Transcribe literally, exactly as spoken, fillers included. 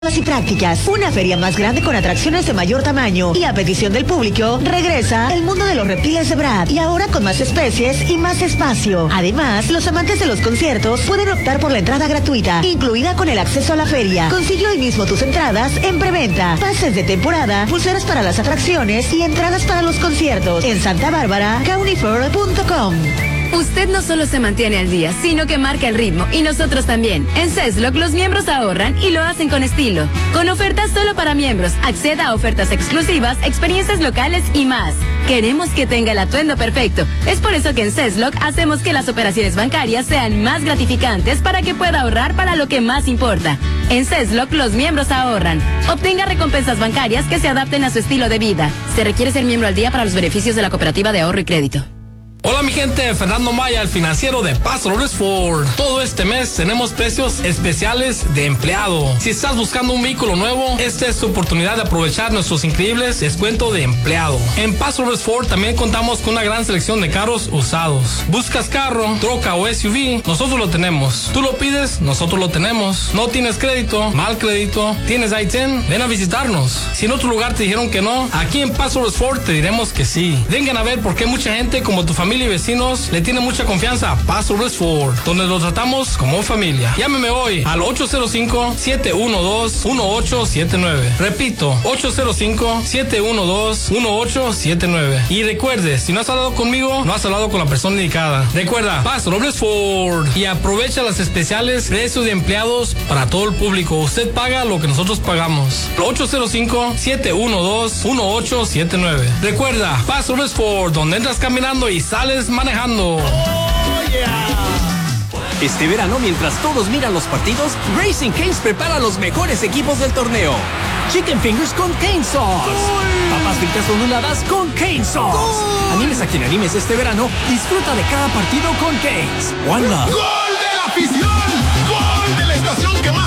Y prácticas, una feria más grande con atracciones de mayor tamaño y a petición del público, regresa el mundo de los reptiles de Brad y ahora con más especies y más espacio. Además, los amantes de los conciertos pueden optar por la entrada gratuita, incluida con el acceso a la feria. Consigue hoy mismo tus entradas en preventa, pases de temporada, pulseras para las atracciones y entradas para los conciertos en Santa Bárbara, countyfair punto com. Usted no solo se mantiene al día, sino que marca el ritmo, y nosotros también. En CESLOC los miembros ahorran y lo hacen con estilo. Con ofertas solo para miembros, acceda a ofertas exclusivas, experiencias locales y más. Queremos que tenga el atuendo perfecto. Es por eso que en CESLOC hacemos que las operaciones bancarias sean más gratificantes para que pueda ahorrar para lo que más importa. En CESLOC los miembros ahorran. Obtenga recompensas bancarias que se adapten a su estilo de vida. Se requiere ser miembro al día para los beneficios de la Cooperativa de Ahorro y Crédito. Hola mi gente, Fernando Maya, el financiero de Paso Robles Ford. Todo este mes tenemos precios especiales de empleado. Si estás buscando un vehículo nuevo, esta es tu oportunidad de aprovechar nuestros increíbles descuentos de empleado. En Paso Robles Ford también contamos con una gran selección de carros usados. ¿Buscas carro, troca o S U V? Nosotros lo tenemos. Tú lo pides, nosotros lo tenemos. No tienes crédito, mal crédito, tienes I diez, ven a visitarnos. Si en otro lugar te dijeron que no, aquí en Paso Robles Ford te diremos que sí. Vengan a ver por qué mucha gente como tu familia y vecinos le tiene mucha confianza a Paso Robles Ford, donde los tratamos como familia. Llámeme hoy al ocho cero cinco, siete uno dos, uno ocho siete nueve. Repito, ocho cero cinco, siete uno dos, uno ocho siete nueve. Y recuerde, si no has hablado conmigo, no has hablado con la persona indicada. Recuerda, Paso Robles Ford, y aprovecha las especiales precios de empleados para todo el público. Usted paga lo que nosotros pagamos. ocho cero cinco, siete uno dos, uno ocho siete nueve. Recuerda, Paso Robles Ford, donde entras caminando y sales manejando. Oh, yeah. Este verano, mientras todos miran los partidos, Racing Cane's prepara los mejores equipos del torneo. Chicken fingers con Cane Sauce. ¡Gol! Papas fritas onduladas con Cane Sauce. ¡Gol! Animes a quien animes este verano, disfruta de cada partido con Cane's. One Love. ¡Gol de la afición! ¡Gol de la estación que más